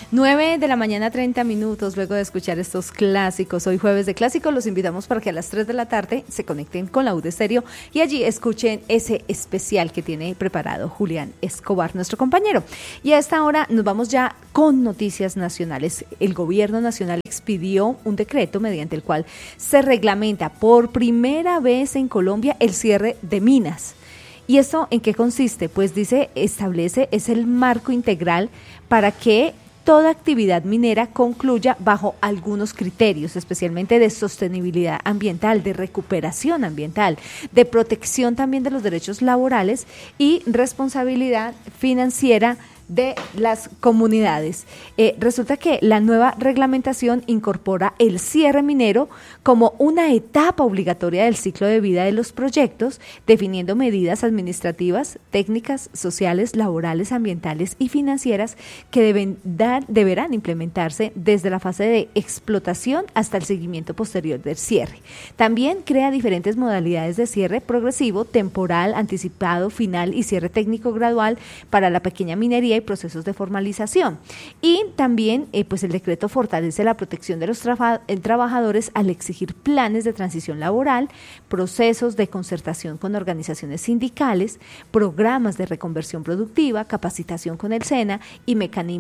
9 de la mañana, 30 minutos, luego de escuchar estos clásicos. Hoy jueves de clásicos, los invitamos para que a las 3 de la tarde se conecten con la U de Estéreo y allí escuchen ese especial que tiene preparado Julián Escobar, nuestro compañero. Y a esta hora nos vamos ya con noticias nacionales. El gobierno nacional expidió un decreto mediante el cual se reglamenta por primera vez en Colombia el cierre de minas. ¿Y esto en qué consiste? Pues establece, es el marco integral para que toda actividad minera concluya bajo algunos criterios, especialmente de sostenibilidad ambiental, de recuperación ambiental, de protección también de los derechos laborales y responsabilidad financiera de las comunidades. Resulta que la nueva reglamentación incorpora el cierre minero como una etapa obligatoria del ciclo de vida de los proyectos, definiendo medidas administrativas, técnicas, sociales, laborales, ambientales y financieras que deberán implementarse desde la fase de explotación hasta el seguimiento posterior del cierre. También crea diferentes modalidades de cierre progresivo, temporal, anticipado, final y cierre técnico gradual para la pequeña minería y procesos de formalización. Y también pues el decreto fortalece la protección de los trabajadores al exigir planes de transición laboral, procesos de concertación con organizaciones sindicales, programas de reconversión productiva, capacitación con el SENA y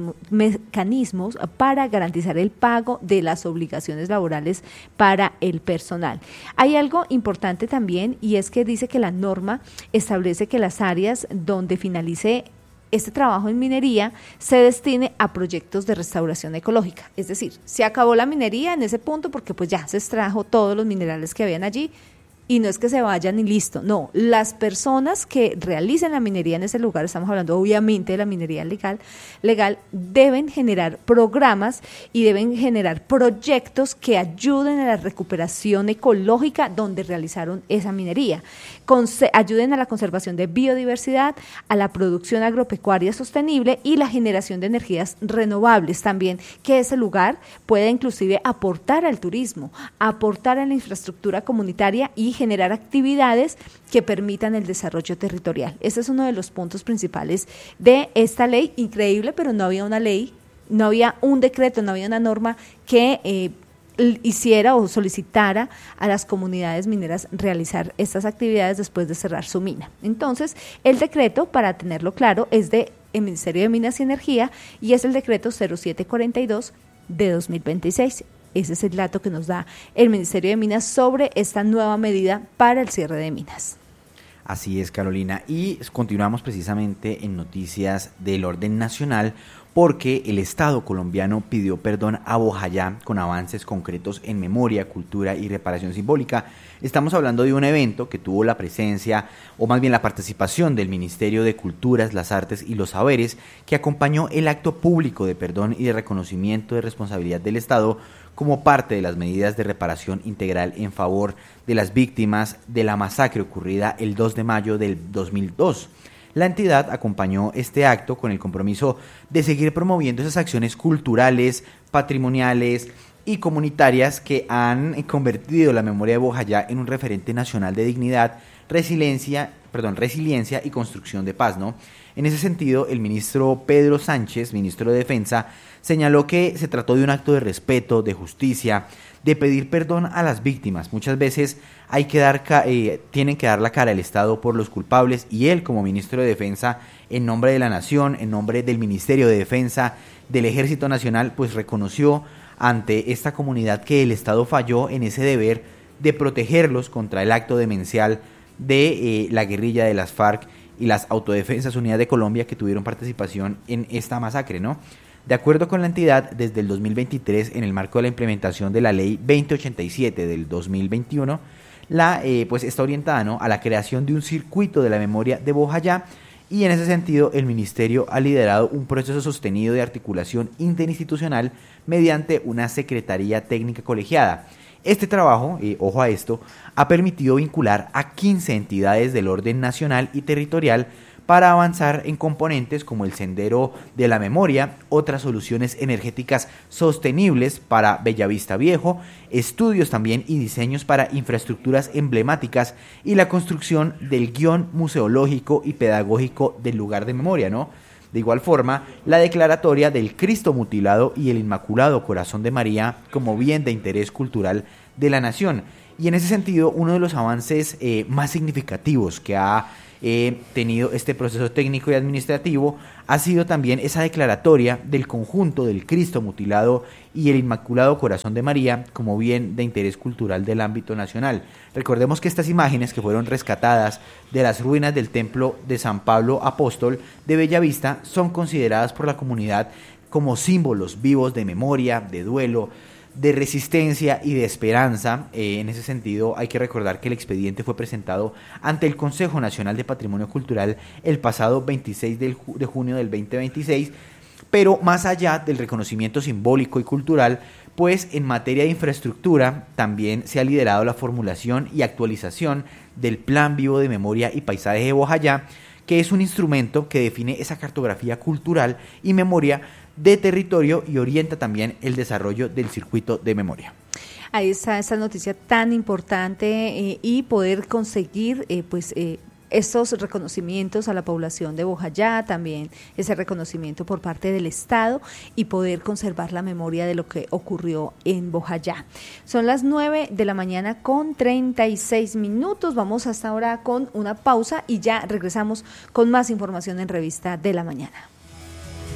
mecanismos para garantizar el pago de las obligaciones laborales para el personal. Hay algo importante también y es que dice que la norma establece que las áreas donde finalice este trabajo en minería se destine a proyectos de restauración ecológica. Es decir, se acabó la minería en ese punto porque pues ya se extrajo todos los minerales que habían allí y no es que se vayan y listo. No, las personas que realicen la minería en ese lugar, estamos hablando obviamente de la minería legal, deben generar programas y deben generar proyectos que ayuden a la recuperación ecológica donde realizaron esa minería, ayuden a la conservación de biodiversidad, a la producción agropecuaria sostenible y la generación de energías renovables también, que ese lugar pueda inclusive aportar al turismo, aportar a la infraestructura comunitaria y generar actividades que permitan el desarrollo territorial. Ese es uno de los puntos principales de esta ley, increíble, pero no había una ley, no había un decreto, no había una norma que hiciera o solicitara a las comunidades mineras realizar estas actividades después de cerrar su mina. Entonces, el decreto, para tenerlo claro, es del Ministerio de Minas y Energía y es el decreto 0742 de 2026. Ese es el dato que nos da el Ministerio de Minas sobre esta nueva medida para el cierre de minas. Así es, Carolina. Y continuamos precisamente en noticias del orden nacional porque el Estado colombiano pidió perdón a Bojayá con avances concretos en memoria, cultura y reparación simbólica. Estamos hablando de un evento que tuvo la presencia, o más bien la participación del Ministerio de Culturas, las Artes y los Saberes, que acompañó el acto público de perdón y de reconocimiento de responsabilidad del Estado como parte de las medidas de reparación integral en favor de las víctimas de la masacre ocurrida el 2 de mayo del 2002. La entidad acompañó este acto con el compromiso de seguir promoviendo esas acciones culturales, patrimoniales y comunitarias que han convertido la memoria de Bojayá en un referente nacional de dignidad, resiliencia y construcción de paz, ¿no? En ese sentido, el ministro Pedro Sánchez, ministro de Defensa, señaló que se trató de un acto de respeto, de justicia, de pedir perdón a las víctimas. Muchas veces tienen que dar la cara al Estado por los culpables y él, como ministro de Defensa, en nombre de la Nación, en nombre del Ministerio de Defensa, del Ejército Nacional, pues reconoció ante esta comunidad que el Estado falló en ese deber de protegerlos contra el acto demencial de la guerrilla de las FARC y las Autodefensas Unidas de Colombia que tuvieron participación en esta masacre, ¿no? De acuerdo con la entidad, desde el 2023, en el marco de la implementación de la Ley 2087 del 2021, pues está orientada, ¿no?, a la creación de un circuito de la memoria de Bojayá y en ese sentido el Ministerio ha liderado un proceso sostenido de articulación interinstitucional mediante una Secretaría Técnica Colegiada. Este trabajo, ojo a esto, ha permitido vincular a 15 entidades del orden nacional y territorial para avanzar en componentes como el Sendero de la Memoria, otras soluciones energéticas sostenibles para Bellavista Viejo, estudios también y diseños para infraestructuras emblemáticas y la construcción del guión museológico y pedagógico del lugar de memoria, ¿no? De igual forma, la declaratoria del Cristo mutilado y el Inmaculado Corazón de María como bien de interés cultural de la nación. Y en ese sentido, uno de los avances más significativos que ha tenido este proceso técnico y administrativo ha sido también esa declaratoria del conjunto del Cristo mutilado y el Inmaculado Corazón de María como bien de interés cultural del ámbito nacional. Recordemos que estas imágenes, que fueron rescatadas de las ruinas del templo de San Pablo Apóstol de Bellavista, son consideradas por la comunidad como símbolos vivos de memoria, de duelo, de resistencia y de esperanza. En ese sentido, hay que recordar que el expediente fue presentado ante el Consejo Nacional de Patrimonio Cultural el pasado 26 de junio del 2026, pero más allá del reconocimiento simbólico y cultural, pues en materia de infraestructura también se ha liderado la formulación y actualización del Plan Vivo de Memoria y Paisaje de Bojayá, que es un instrumento que define esa cartografía cultural y memoria de territorio y orienta también el desarrollo del circuito de memoria. Ahí está esta noticia tan importante y poder conseguir estos reconocimientos a la población de Bojayá, también ese reconocimiento por parte del Estado y poder conservar la memoria de lo que ocurrió en Bojayá. Son las 9 de la mañana con 36 minutos. Vamos hasta ahora con una pausa y ya regresamos con más información en Revista de la Mañana.